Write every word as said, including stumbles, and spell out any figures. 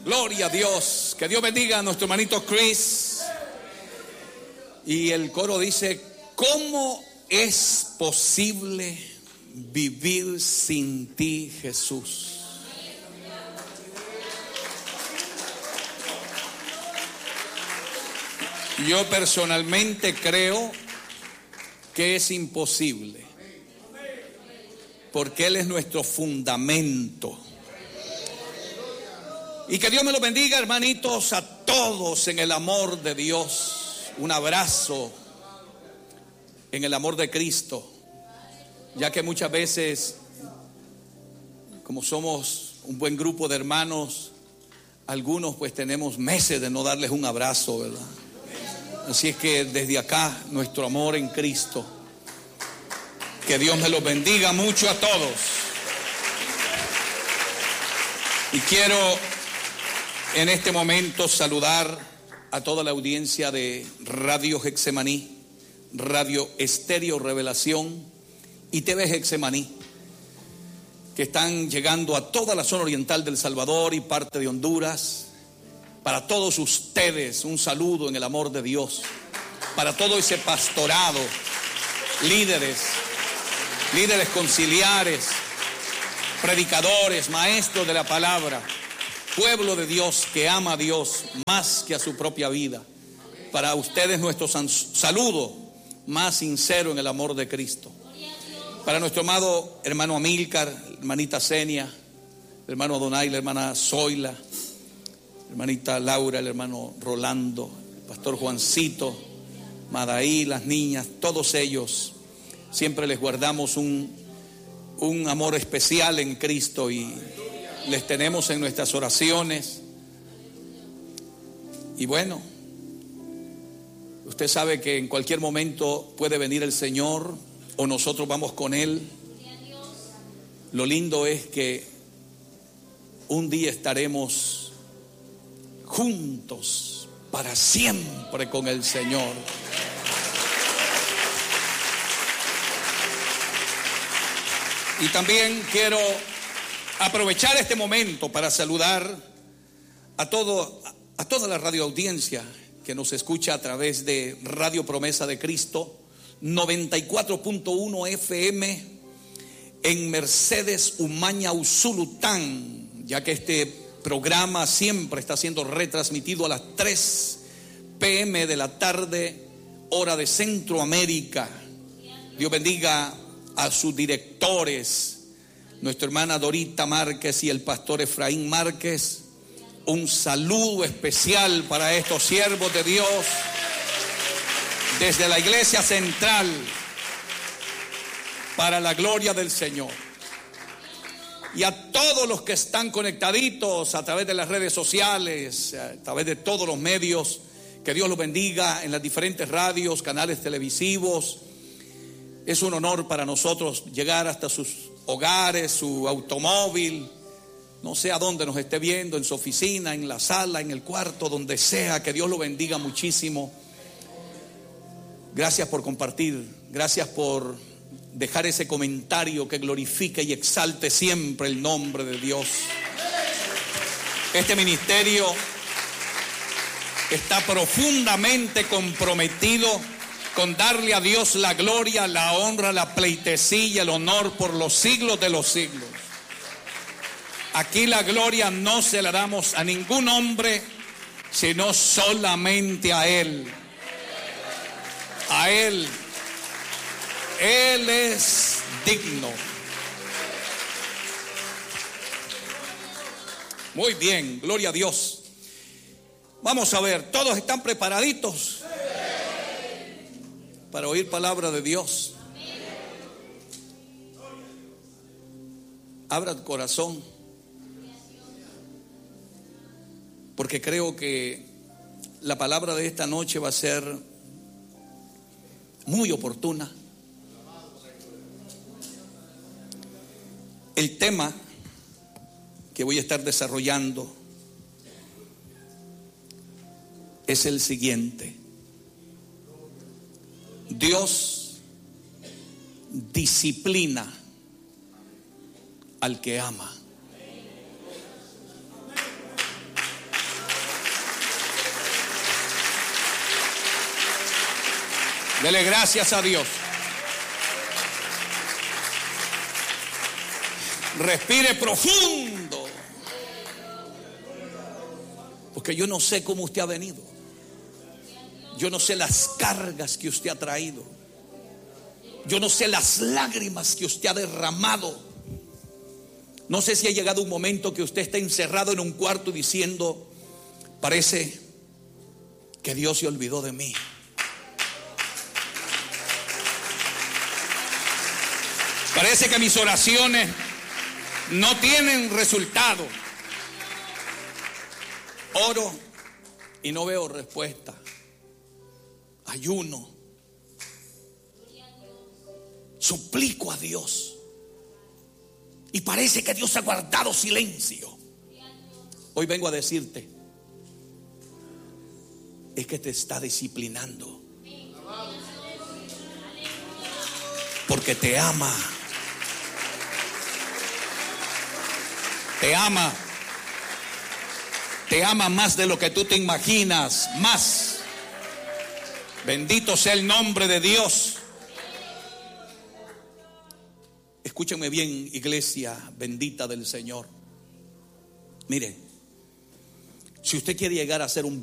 Gloria a Dios. Que Dios bendiga a nuestro hermanito Chris. Y el coro dice: ¿cómo es posible vivir sin ti, Jesús? Yo personalmente creo que es imposible, porque Él es nuestro fundamento. Y que Dios me lo bendiga, hermanitos, a todos en el amor de Dios. Un abrazo en el amor de Cristo, ya que muchas veces, como somos un buen grupo de hermanos, algunos pues tenemos meses de no darles un abrazo, ¿verdad? Así es que desde acá, nuestro amor en Cristo. Que Dios me los bendiga mucho a todos. Y quiero en este momento saludar a toda la audiencia de Radio Getsemaní, Radio Estéreo Revelación y T V Getsemaní, que están llegando a toda la zona oriental del Salvador y parte de Honduras. Para todos ustedes, un saludo en el amor de Dios. Para todo ese pastorado, líderes, líderes conciliares, predicadores, maestros de la palabra, pueblo de Dios que ama a Dios más que a su propia vida. Para ustedes nuestro saludo más sincero en el amor de Cristo. Para nuestro amado hermano Amílcar, hermanita Zenia, el hermano Adonai, la hermana Zoila, hermanita Laura, el hermano Rolando, el pastor Juancito, Madaí, las niñas, todos ellos, siempre les guardamos un, un amor especial en Cristo y les tenemos en nuestras oraciones. Y bueno, usted sabe que en cualquier momento puede venir el Señor o nosotros vamos con Él. Lo lindo es que un día estaremos juntos para siempre con el Señor. Y también quiero aprovechar este momento para saludar a todo, a toda la radioaudiencia que nos escucha a través de Radio Promesa de Cristo noventa y cuatro punto uno F M en Mercedes, Umaña, Usulután, ya que este programa siempre está siendo retransmitido a las tres P M de la tarde, hora de Centroamérica. Dios bendiga a sus directores, nuestra hermana Dorita Márquez y el pastor Efraín Márquez. Un saludo especial para estos siervos de Dios desde la iglesia central, para la gloria del Señor. Y a todos los que están conectaditos a través de las redes sociales, a través de todos los medios, que Dios los bendiga en las diferentes radios, canales televisivos. Es un honor para nosotros llegar hasta sus hogares, su automóvil, no sé a dónde nos esté viendo, en su oficina, en la sala, en el cuarto, donde sea. Que Dios lo bendiga muchísimo. Gracias por compartir, gracias por dejar ese comentario que glorifique y exalte siempre el nombre de Dios. Este ministerio está profundamente comprometido con darle a Dios la gloria, la honra, la pleitesía, el honor por los siglos de los siglos. Aquí la gloria no se la damos a ningún hombre, sino solamente a Él. A Él. Él es digno. Muy bien, gloria a Dios. Vamos a ver, ¿todos están preparaditos para oír palabra de Dios? Abra el corazón, porque creo que la palabra de esta noche va a ser muy oportuna. El tema que voy a estar desarrollando es el siguiente: Dios disciplina al que ama. Dele gracias a Dios. Respire profundo. Porque yo no sé cómo usted ha venido. Yo no sé las cargas que usted ha traído. Yo no sé las lágrimas que usted ha derramado. No sé si ha llegado un momento que usted está encerrado en un cuarto diciendo: parece que Dios se olvidó de mí. Parece que mis oraciones no tienen resultado. Oro y no veo respuesta. Ayuno. Suplico a Dios. Y parece que Dios ha guardado silencio. Hoy vengo a decirte: es que te está disciplinando. Porque te ama. Te ama. Te ama más de lo que tú te imaginas. Más. Bendito sea el nombre de Dios. Escúchenme bien, iglesia bendita del Señor. Mire, si usted quiere llegar a ser un